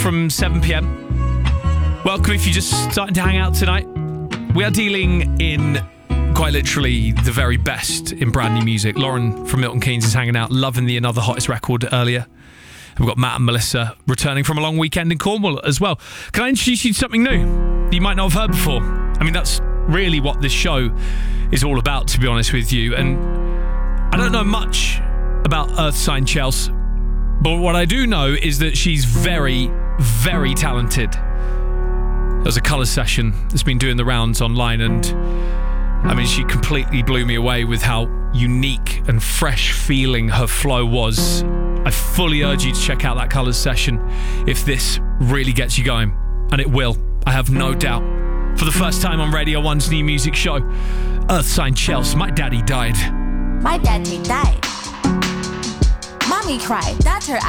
from 7pm. Welcome if you're just starting to hang out tonight. We are dealing in quite literally the very best in brand new music. Lauren from Milton Keynes is hanging out, loving the Another Hottest record earlier. We've got Matt and Melissa returning from a long weekend in Cornwall as well. Can I introduce you to something new that you might not have heard before? I mean, that's really what this show is all about, to be honest with you. And I don't know much about Earth Sign Chelsea, but what I do know is that she's very, very talented. There was a colour session that's been doing the rounds online, and I mean, she completely blew me away with how unique and fresh feeling her flow was. I fully urge you to check out that colours session if this really gets you going. And it will, I have no doubt. For the first time on Radio 1's new music show, Earth Sign Chelsea, My Daddy Died. My daddy died. Mommy cried. Daughter